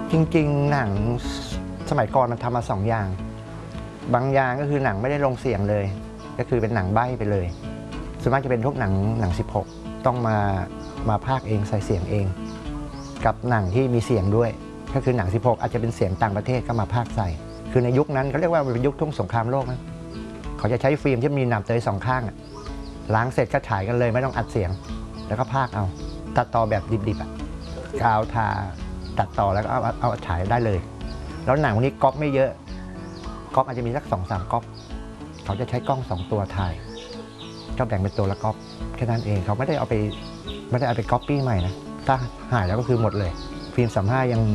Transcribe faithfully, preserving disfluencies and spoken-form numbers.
จริงๆหนังสมัยก่อนมันทำมาสองอย่างบางอย่างก็คือหนังไม่ได้ลงเสียงเลยก็คือเป็นหนังใบ้ไปเลยส่วนมากจะเป็นพวกหนังหนังสิบหกต้องมามาพากย์เองใส่เสียงเองกับหนังที่มีเสียงด้วยก็คือหนังสิบหกอาจจะเป็นเสียงต่างประเทศก็มาพากย์ใส่คือในยุคนั้นเขาเรียกว่าเป็นยุคทุ่งสงครามโลกนะเขาจะใช้ฟิล์มที่มีหนามเตยสองข้างล้างเสร็จก็ฉายกันเลยไม่ต้องอัดเสียงแล้วก็พากย์เอาตัดต่อแบบดิบๆอ่ะกาวทาตัดต่อแล้วก็เอาเอาฉายได้เลยแล้วหนังพวกนี้ก๊อปไม่เยอะก๊อปอาจจะมีสักสองสามก๊อปเขาจะใช้กล้องสองตัวถ่ายก็แบ่งเป็นตัวละก๊อปแค่นั้นเองเขาไม่ได้เอาไปไม่ได้เอาไปก๊อปปี้ใหม่นะถ้าหายแล้วก็คือหมดเลยฟิล์มสามห้ายัง